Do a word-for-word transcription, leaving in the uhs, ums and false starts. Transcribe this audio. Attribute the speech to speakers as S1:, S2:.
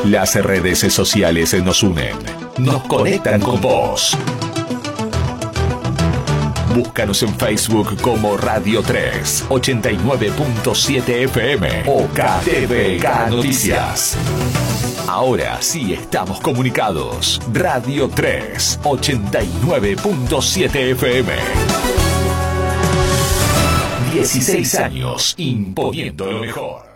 S1: Las redes sociales nos unen, nos conectan con vos. Búscanos en Facebook como Radio tres, ochenta y nueve punto siete F M o K T V K Noticias. Ahora sí estamos comunicados. Radio tres, ochenta y nueve punto siete F M. dieciséis años imponiendo lo mejor.